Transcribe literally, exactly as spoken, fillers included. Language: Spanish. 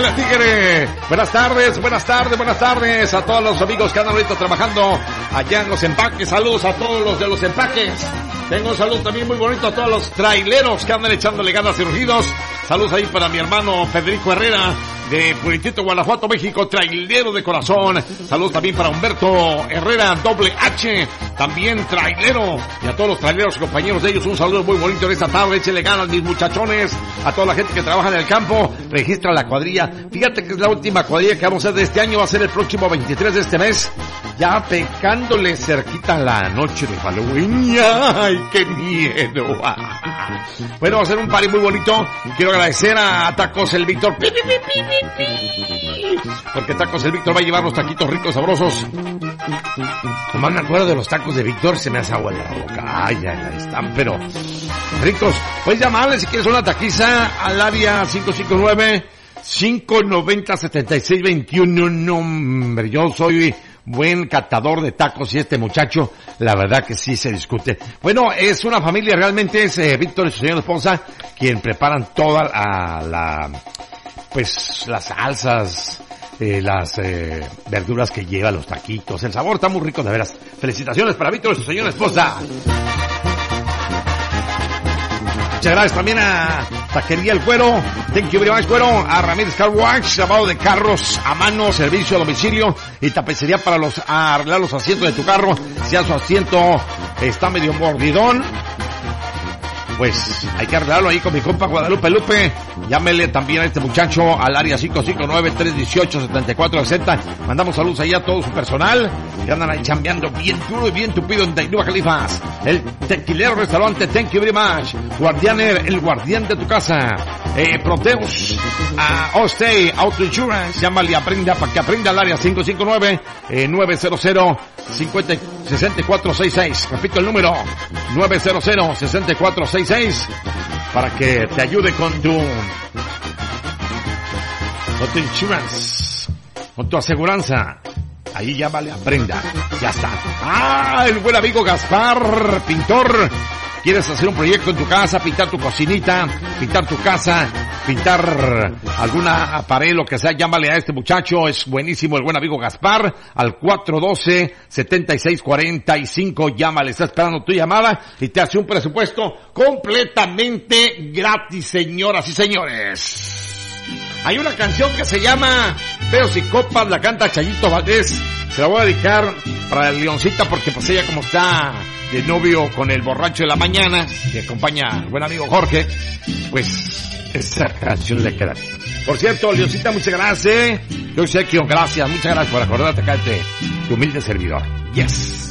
Échale, tigre. Buenas tardes, buenas tardes, buenas tardes a todos los amigos que andan ahorita trabajando allá en los empaques. Saludos a todos los de los empaques. Tengo un saludo también muy bonito a todos los traileros que andan echándole ganas y rugidos. Saludos ahí para mi hermano Federico Herrera de Puritito, Guanajuato, México, trailero de corazón. Saludos también para Humberto Herrera, doble H, también trailero. Y a todos los traileros, compañeros de ellos, un saludo muy bonito en esta tarde. Échenle ganas, mis muchachones. A toda la gente que trabaja en el campo, registra la cuadrilla. Fíjate que es la última cuadrilla que vamos a hacer de este año. Va a ser el próximo veintitrés de este mes. Ya pecándole cerquita la noche de Halloween. ¡Ay, qué miedo! Bueno, va a ser un party muy bonito. Quiero agradecer a Tacos el Víctor. Porque Tacos el Víctor va a llevar los taquitos ricos, sabrosos. Nomás me acuerdo de los tacos de Víctor, se me hace agua en la boca. Ay, ay, ay, están pero ricos. Puedes llamarle si quieres una taquiza al área cinco cinco nueve, cinco nueve cero, siete seis dos uno. No, hombre, yo soy buen catador de tacos y este muchacho, la verdad que sí se discute. Bueno, es una familia, realmente es eh, Víctor y su señora esposa quien preparan toda la, la pues las salsas, eh, las eh, verduras que lleva, los taquitos. El sabor está muy rico, de veras. Felicitaciones para Víctor y su señora esposa. Muchas gracias también a Taquería El Cuero, thank you very much, Cuero, a Ramírez Car Wash, lavado de carros a mano, servicio a domicilio y tapicería para los a arreglar los asientos de tu carro. Si a su asiento está medio mordidón, pues hay que arreglarlo ahí con mi compa Guadalupe Lupe. Llámele también a este muchacho al área cinco cinco nueve, tres uno ocho, siete cuatro seis cero. Mandamos saludos ahí a todo su personal que andan ahí chambeando bien duro y bien tupido en Tainúa, Califas. El Tequilero Restaurante, thank you very much. Guardianer, el guardián de tu casa. Eh, Proteus, a Ostay Auto Insurance. Llámale, aprenda para que aprenda al área cinco cinco nueve, nueve cero cero, seis cuatro seis seis. Repito el número, nueve cero cero, seis cuatro seis seis, para que te ayude con tu con tu insurance, con tu aseguranza. Ahí ya vale, aprenda. Ya está. Ah, el buen amigo Gaspar, pintor. ¿Quieres hacer un proyecto en tu casa? Pintar tu cocinita, pintar tu casa, pintar alguna pared, lo que sea. Llámale a este muchacho, es buenísimo el buen amigo Gaspar, al cuatro uno dos, siete seis cuatro cinco. Llámale, está esperando tu llamada y te hace un presupuesto completamente gratis, señoras y señores. Hay una canción que se llama Peos y Copas, la canta Chayito Valdés. Se la voy a dedicar para el Leoncita porque pues ella como está de novio con el borracho de la mañana, que acompaña al buen amigo Jorge, pues esa canción le queda. Por cierto, Leoncita, muchas gracias. Yo sé que gracias, muchas gracias por acordarte acá de tu humilde servidor. Yes.